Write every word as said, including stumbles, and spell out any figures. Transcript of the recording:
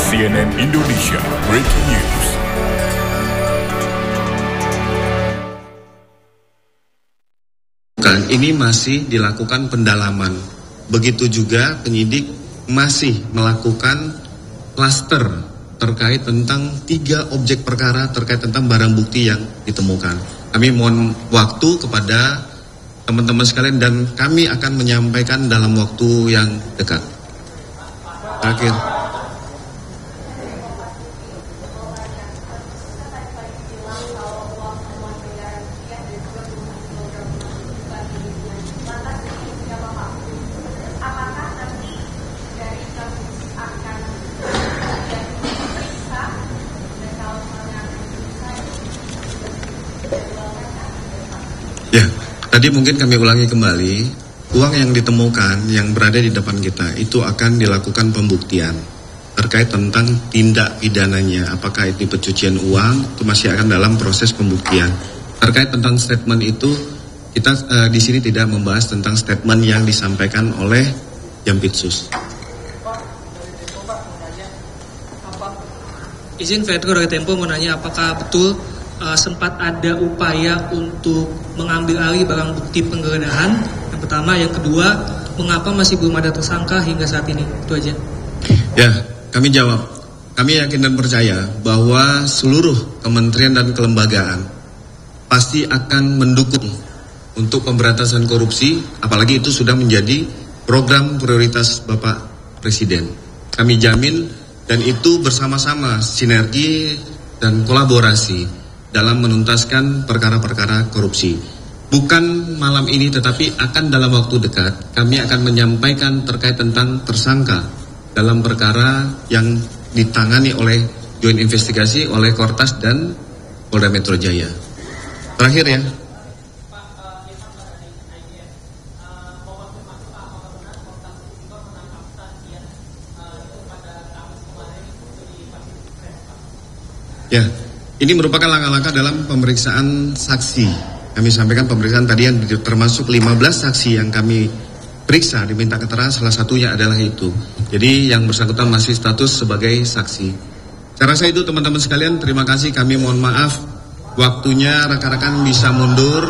C N N Indonesia Breaking News. Ini masih dilakukan pendalaman. Begitu juga penyidik masih melakukan klaster terkait tentang tiga objek perkara terkait tentang barang bukti yang ditemukan. Kami mohon waktu kepada teman-teman sekalian dan kami akan menyampaikan dalam waktu yang dekat. Akhir. Ya, tadi mungkin kami ulangi kembali, uang yang ditemukan yang berada di depan kita itu akan dilakukan pembuktian terkait tentang tindak pidananya, apakah itu pencucian uang, itu masih akan dalam proses pembuktian. Terkait tentang statement itu, kita uh, di sini tidak membahas tentang statement yang disampaikan oleh Jampitsus. Izin Fedro dari Tempo mau nanya apakah betul Uh, sempat ada upaya untuk mengambil alih barang bukti penggeledahan. Yang pertama, yang kedua, mengapa masih belum ada tersangka hingga saat ini? Itu aja. Ya, kami jawab. Kami yakin dan percaya bahwa seluruh kementerian dan kelembagaan pasti akan mendukung untuk pemberantasan korupsi, apalagi itu sudah menjadi program prioritas Bapak Presiden. Kami jamin dan itu bersama-sama sinergi dan kolaborasi dalam menuntaskan perkara-perkara korupsi. Bukan malam ini tetapi akan dalam waktu dekat kami akan menyampaikan terkait tentang tersangka dalam perkara yang ditangani oleh Joint Investigasi oleh Kortas dan Polda Metro Jaya. Terakhir ya. Ya. Ini merupakan langkah-langkah dalam pemeriksaan saksi. Kami sampaikan pemeriksaan tadi yang termasuk lima belas saksi yang kami periksa, diminta keterangan, salah satunya adalah itu. Jadi yang bersangkutan masih status sebagai saksi. Saya rasa itu teman-teman sekalian, terima kasih, kami mohon maaf. Waktunya rekan-rekan bisa mundur.